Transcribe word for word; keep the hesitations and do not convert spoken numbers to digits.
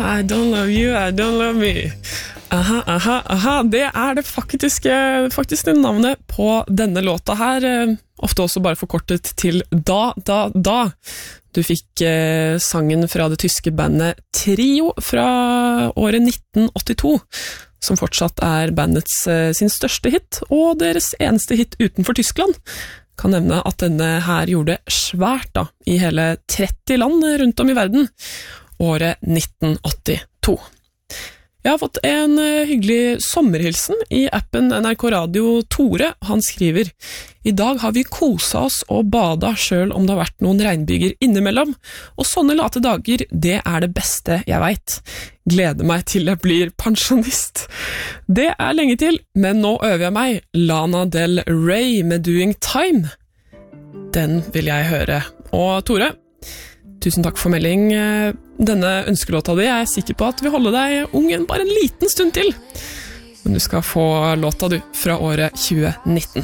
I don't love you, I don't love me. Aha, aha, aha. Det er det faktiske, faktiske navnet på denne låta her. Ofte også bare forkortet til Da, Da, Da. Du fikk eh, sangen fra det tyske bandet Trio fra året nitten åttito, som fortsatt er bandets eh, sin største hit, og deres eneste hit utenfor Tyskland. Kan nevne at denne her gjorde svært da, i hele tretti land rundt om i verden, året nitten åttito. Jeg har fått en hyggelig sommerhilsen i appen N R K Radio Tore. Han skriver: I dag har vi koset oss og bada selv om det har vært noen regnbyger innimellom, og sånne late dager, det er det beste jeg vet. Gleder meg til jeg blir pensjonist. Det er lenge til, men nå øver jeg meg. Lana Del Rey med Doing Time. Den vil jeg høre. Og Tore, tusen takk for melding. Denne ønskelåta di er jeg sikker på at vil holde deg ungen bare en liten stund til. Men du skal få låta du fra året tjue nitten.